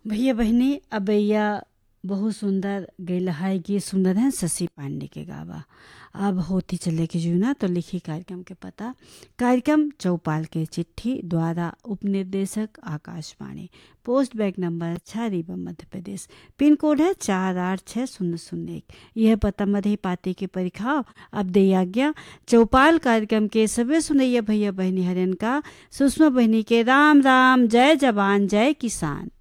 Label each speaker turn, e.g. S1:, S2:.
S1: भैया बहनी अब भैया बहुत सुंदर गैला है गीत सुंदर है शशि पांडे के गावा। अब होती चले के जूना तो लिखी कार्यक्रम के पता। कार्यक्रम चौपाल के चिट्ठी द्वारा उपनिर्देशक Akashvani, post bag number 6 Rewa Madhya Pradesh, pin code है 486001। यह पता मध्य पाती के परिखाव। अब दे आज्ञा चौपाल कार्यक्रम के सभी सुनैया भैया बहनी हरन का सुषमा बहनी के राम राम, जय जवान जय किसान।